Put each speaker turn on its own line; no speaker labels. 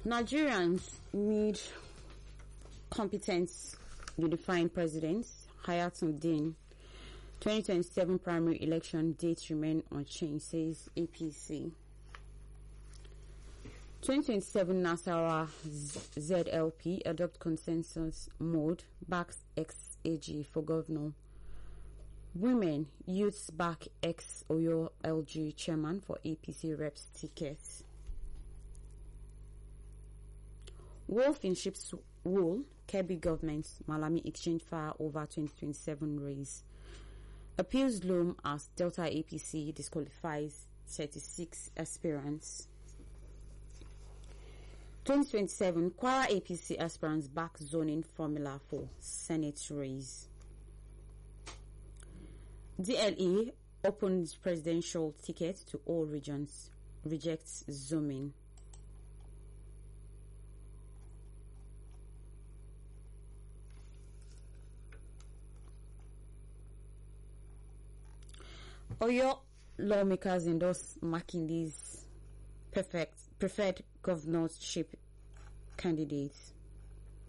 Nigerians need competent, unifying presidents. Hayatuddin. 2027 primary election dates remain unchanged, says APC. 2027 Nasarawa ZLP adopt consensus mode, backs ex-AG for governor. Women, youths back ex-Oyo LG chairman for APC reps tickets. Wolf in sheep's wool, Kebbi government, Malami exchange fire over 2027 race. Appeals loom as Delta APC disqualifies 36 aspirants. 2027 Kwara APC aspirants back zoning formula for Senate race. DLE opens presidential ticket to all regions, rejects zooming. Oyo lawmakers endorse Makindi's preferred governorship candidates.